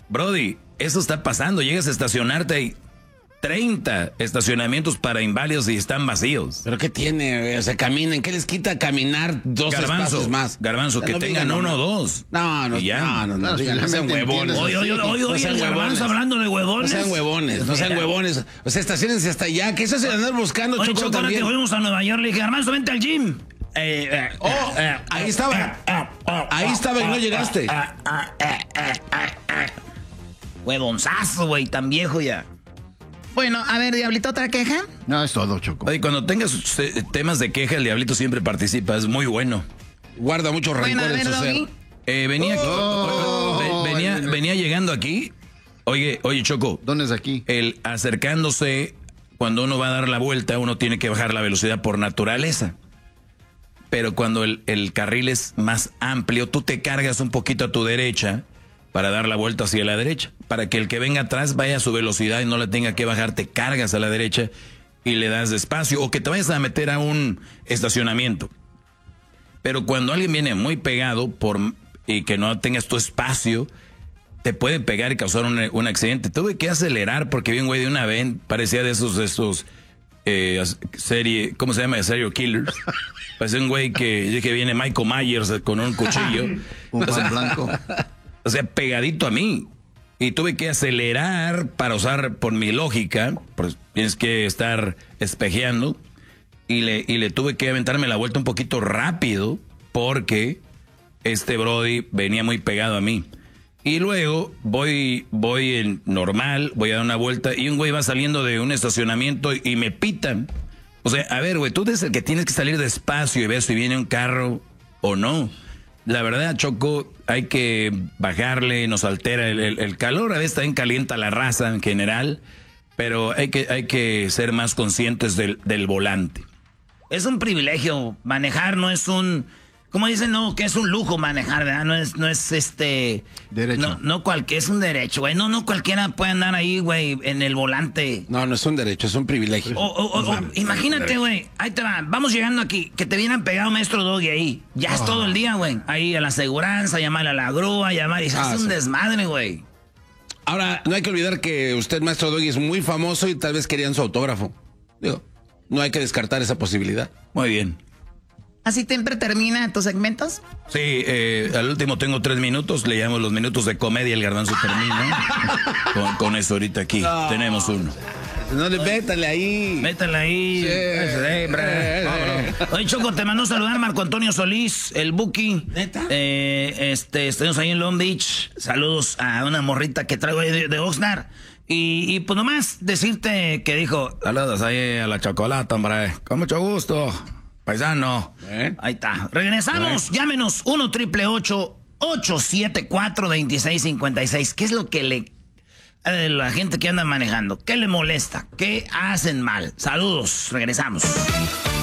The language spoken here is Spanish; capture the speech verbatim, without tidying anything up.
Brody, eso está pasando. Llegas a estacionarte y treinta estacionamientos para inválidos y están vacíos. ¿Pero qué tiene? O sea, caminen. ¿Qué les quita caminar dos Garbanzo, espacios más? Garbanzo, que no tengan digan, uno o no. dos. No, no, Y ya. no, no, no, No, digan, no sean finalmente huevones. entiendes. Oye, oye, oye, No oye, sean el Garbanzo huevones. hablando de No huevones. sean huevones, no sean Mira. huevones. O sea, estacionense hasta allá. ¿Qué eso es de andar buscando, Oye, Choco, Choco, ahora que también? fuimos a Nueva York, le dije, Garbanzo, vente al gym. Eh, eh, Oh, eh, ahí eh, estaba. eh, eh, eh, Ahí eh, estaba y no eh, llegaste. eh, eh, eh, eh, eh, eh. Huevonzazo, güey, tan viejo ya. Bueno, a ver, Diablito, ¿otra queja? No, es todo, Choco. Oye, cuando tengas eh, temas de queja, el Diablito siempre participa, es muy bueno. Guarda mucho Bueno, a rencor en ver, su ser. Doggy. Eh, venía, Oh, ve- venía, ay, venía llegando aquí. Oye, oye, Choco, ¿Dónde es aquí? el acercándose, cuando uno va a dar la vuelta, uno tiene que bajar la velocidad por naturaleza. Pero cuando el, el carril es más amplio, tú te cargas un poquito a tu derecha para dar la vuelta hacia la derecha. Para que el que venga atrás vaya a su velocidad y no la tenga que bajar, te cargas a la derecha y le das despacio. O que te vayas a meter a un estacionamiento. Pero cuando alguien viene muy pegado por, y que no tengas tu espacio, te puede pegar y causar un, un accidente. Tuve que acelerar porque vi un güey de una vez, parecía de esos, de esos eh, serie, ¿cómo se llama? Serial killers. Parecía un güey que, que viene Michael Myers con un cuchillo. Un o, sea, pan blanco. o sea, pegadito a mí. Y tuve que acelerar para usar, por mi lógica, pues tienes que estar espejeando. Y le, y le tuve que aventarme la vuelta un poquito rápido porque este Brody venía muy pegado a mí. Y luego voy, voy en normal, voy a dar una vuelta y un güey va saliendo de un estacionamiento y, y me pitan. O sea, a ver, güey, tú eres el que tienes que salir despacio y ver si viene un carro o no. La verdad, Choco, hay que bajarle, nos altera el, el, el calor, a veces también calienta la raza en general, pero hay que, hay que ser más conscientes del, del volante. Es un privilegio manejar, no es un, como dicen, no, que es un lujo manejar, ¿verdad? No es, no es este... Derecho. No, no cualquier, es un derecho, güey. No, no cualquiera puede andar ahí, güey, en el volante. No, no es un derecho, es un privilegio. O, o, o, o, imagínate, güey, ahí te va, vamos llegando aquí, que te vieran pegado maestro Doggy ahí. Ya es todo el día, güey. Ahí a la aseguranza, llamar a la grúa, llamar y se Ah, hace un sí. desmadre, güey. Ahora, no hay que olvidar que usted, maestro Doggy, es muy famoso y tal vez querían su autógrafo. Digo, no hay que descartar esa posibilidad. Muy bien. ¿Así siempre termina tus segmentos? Sí, eh, al último tengo tres minutos, le llamo los minutos de comedia, el Garbanzo termina. Con, con eso ahorita aquí, No. tenemos uno. No le métale ahí. Métale ahí. Sí. Eh, bre. Vámonos. Oye, Choco, te mandó saludar Marco Antonio Solís, el Buki. ¿Neta? Eh, este, estamos ahí en Long Beach. Saludos a una morrita que traigo ahí de, de Oxnard. Y, y pues nomás decirte que dijo, saludos ahí a la chocolate, hombre. Con mucho gusto, paisano. ¿Eh? Ahí está. Regresamos. Llámenos uno triple ocho ocho siete cuatro dos seis cinco seis. ¿Qué es lo que le... a la gente que anda manejando? ¿Qué le molesta? ¿Qué hacen mal? Saludos. Regresamos.